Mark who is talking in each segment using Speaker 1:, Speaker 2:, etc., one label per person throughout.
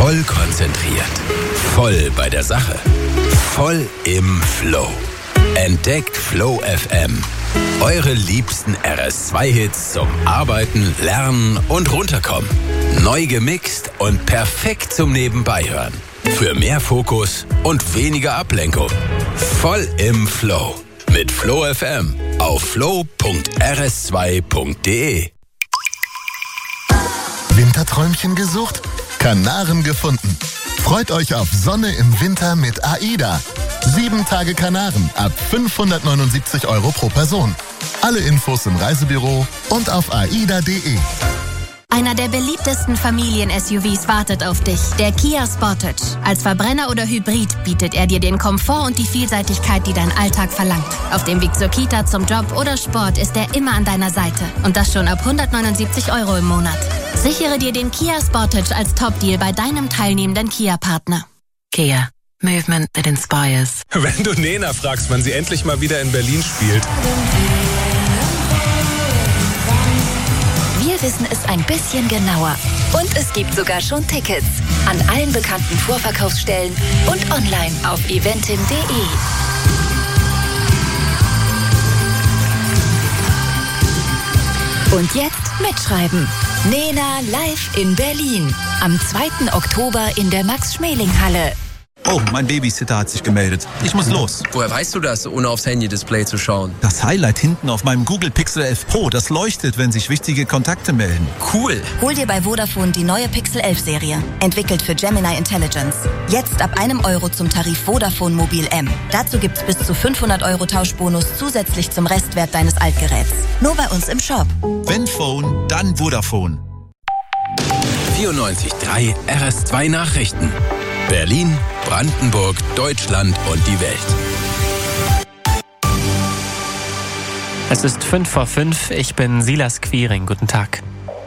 Speaker 1: Voll konzentriert. Voll bei der Sache. Voll im Flow. Entdeckt Flow FM. Eure liebsten RS2-Hits zum Arbeiten, Lernen und Runterkommen. Neu gemixt und perfekt zum Nebenbeihören. Für mehr Fokus und weniger Ablenkung. Voll im Flow. Mit Flow FM auf flow.rs2.de.
Speaker 2: Winterträumchen gesucht? Kanaren gefunden. Freut euch auf Sonne im Winter mit AIDA. 7 Tage Kanaren ab 579 € pro Person. Alle Infos im Reisebüro und auf aida.de.
Speaker 3: Einer der beliebtesten Familien-SUVs wartet auf dich, der Kia Sportage. Als Verbrenner oder Hybrid bietet er dir den Komfort und die Vielseitigkeit, die dein Alltag verlangt. Auf dem Weg zur Kita, zum Job oder Sport ist er immer an deiner Seite. Und das schon ab 179 € im Monat. Sichere dir den Kia Sportage als Top-Deal bei deinem teilnehmenden Kia-Partner.
Speaker 4: Kia. Movement that inspires.
Speaker 5: Wenn du Nena fragst, wann sie endlich mal wieder in Berlin spielt.
Speaker 4: Wir wissen es ein bisschen genauer. Und es gibt sogar schon Tickets. An allen bekannten Vorverkaufsstellen und online auf eventim.de. Und jetzt mitschreiben. Nena live in Berlin. Am 2. Oktober in der Max-Schmeling-Halle.
Speaker 6: Oh, mein Babysitter hat sich gemeldet. Ich muss los.
Speaker 7: Woher weißt du das, ohne aufs Handy-Display zu schauen?
Speaker 6: Das Highlight hinten auf meinem Google Pixel 11 Pro, das leuchtet, wenn sich wichtige Kontakte melden.
Speaker 7: Cool.
Speaker 4: Hol dir bei Vodafone die neue Pixel 11 Serie. Entwickelt für Gemini Intelligence. Jetzt ab €1 zum Tarif Vodafone Mobil M. Dazu gibt's bis zu 500 € Tauschbonus zusätzlich zum Restwert deines Altgeräts. Nur bei uns im Shop.
Speaker 6: Wenn Phone, dann Vodafone.
Speaker 1: 94.3 RS2 Nachrichten. Berlin, Brandenburg, Deutschland und die Welt.
Speaker 8: Es ist 5:05, ich bin Silas Quiring, guten Tag.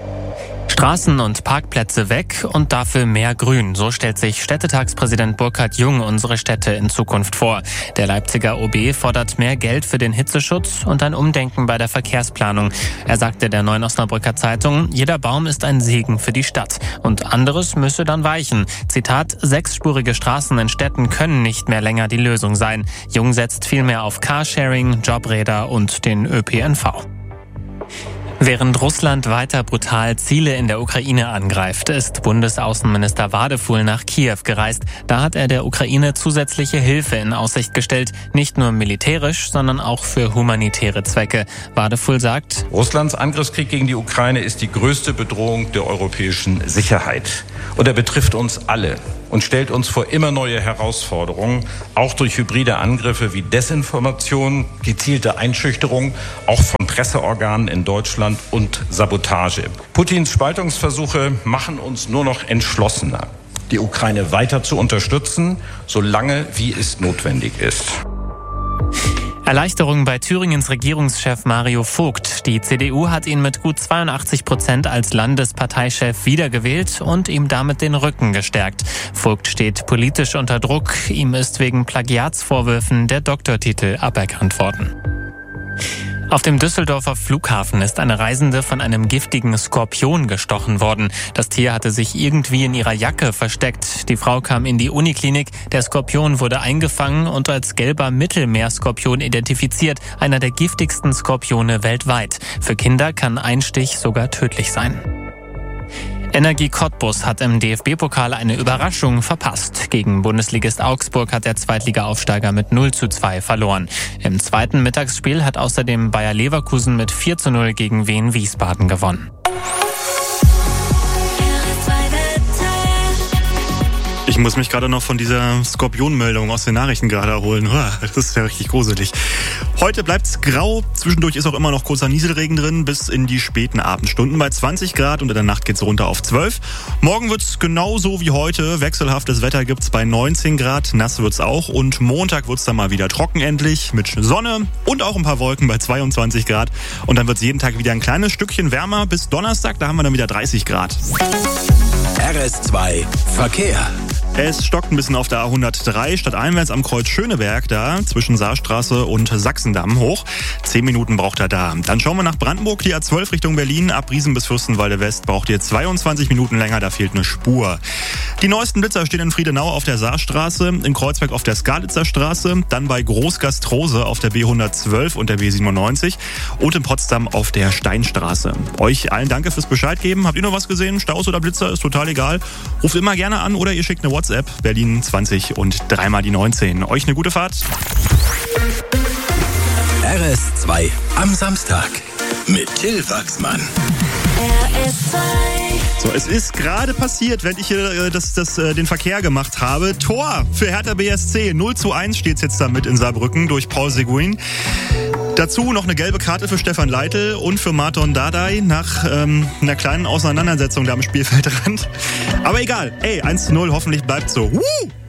Speaker 8: Straßen und Parkplätze weg und dafür mehr Grün. So stellt sich Städtetagspräsident Burkhard Jung unsere Städte in Zukunft vor. Der Leipziger OB fordert mehr Geld für den Hitzeschutz und ein Umdenken bei der Verkehrsplanung. Er sagte der Neuen Osnabrücker Zeitung, jeder Baum ist ein Segen für die Stadt. Und anderes müsse dann weichen. Zitat, 6-spurige Straßen in Städten können nicht mehr länger die Lösung sein. Jung setzt vielmehr auf Carsharing, Jobräder und den ÖPNV. Während Russland weiter brutal Ziele in der Ukraine angreift, ist Bundesaußenminister Wadefuhl nach Kiew gereist. Da hat er der Ukraine zusätzliche Hilfe in Aussicht gestellt, nicht nur militärisch, sondern auch für humanitäre Zwecke. Wadefuhl sagt,
Speaker 9: Russlands Angriffskrieg gegen die Ukraine ist die größte Bedrohung der europäischen Sicherheit. Und er betrifft uns alle und stellt uns vor immer neue Herausforderungen, auch durch hybride Angriffe wie Desinformation, gezielte Einschüchterung, auch von Presseorganen in Deutschland und Sabotage. Putins Spaltungsversuche machen uns nur noch entschlossener, die Ukraine weiter zu unterstützen, solange wie es notwendig ist.
Speaker 8: Erleichterung bei Thüringens Regierungschef Mario Vogt. Die CDU hat ihn mit gut 82% als Landesparteichef wiedergewählt und ihm damit den Rücken gestärkt. Vogt steht politisch unter Druck. Ihm ist wegen Plagiatsvorwürfen der Doktortitel aberkannt worden. Auf dem Düsseldorfer Flughafen ist eine Reisende von einem giftigen Skorpion gestochen worden. Das Tier hatte sich irgendwie in ihrer Jacke versteckt. Die Frau kam in die Uniklinik. Der Skorpion wurde eingefangen und als gelber Mittelmeerskorpion identifiziert. Einer der giftigsten Skorpione weltweit. Für Kinder kann ein Stich sogar tödlich sein. Energie Cottbus hat im DFB-Pokal eine Überraschung verpasst. Gegen Bundesligist Augsburg hat der Zweitliga-Aufsteiger mit 0:2 verloren. Im zweiten Mittagsspiel hat außerdem Bayer Leverkusen mit 4:0 gegen Wien Wiesbaden gewonnen.
Speaker 10: Ich muss mich gerade noch von dieser Skorpionmeldung aus den Nachrichten gerade erholen. Das ist ja richtig gruselig. Heute bleibt's grau. Zwischendurch ist auch immer noch kurzer Nieselregen drin, bis in die späten Abendstunden bei 20 Grad und in der Nacht geht's runter auf 12. Morgen wird's genauso wie heute. Wechselhaftes Wetter gibt's bei 19 Grad. Nass wird's auch. Und Montag wird's dann mal wieder trocken endlich mit Sonne und auch ein paar Wolken bei 22 Grad. Und dann wird's jeden Tag wieder ein kleines Stückchen wärmer. Bis Donnerstag, da haben wir dann wieder 30 Grad.
Speaker 1: RS2 Verkehr.
Speaker 10: Es stockt ein bisschen auf der A103 stadteinwärts am Kreuz Schöneberg da zwischen Saarstraße und Sachsendamm hoch. 10 Minuten braucht er da. Dann schauen wir nach Brandenburg, die A12 Richtung Berlin. Ab Riesen bis Fürstenwalde West braucht ihr 22 Minuten länger, da fehlt eine Spur. Die neuesten Blitzer stehen in Friedenau auf der Saarstraße, in Kreuzberg auf der Skalitzer Straße, dann bei Großgastrose auf der B112 und der B97 und in Potsdam auf der Steinstraße. Euch allen danke fürs Bescheid geben. Habt ihr noch was gesehen? Staus oder Blitzer? Ist total egal. Ruft immer gerne an oder ihr schickt eine WhatsApp. Berlin 20 und 3 mal die 19. Euch eine gute Fahrt.
Speaker 1: RS2 am Samstag mit Till Wachsmann.
Speaker 11: RS2.
Speaker 10: So, es ist gerade passiert, wenn ich hier den Verkehr gemacht habe. Tor für Hertha BSC. 0:1 steht es jetzt damit in Saarbrücken durch Paul Seguin. Dazu noch eine gelbe Karte für Stefan Leitl und für Marton Dardai nach einer kleinen Auseinandersetzung da am Spielfeldrand. Aber egal, 1:0, hoffentlich bleibt so.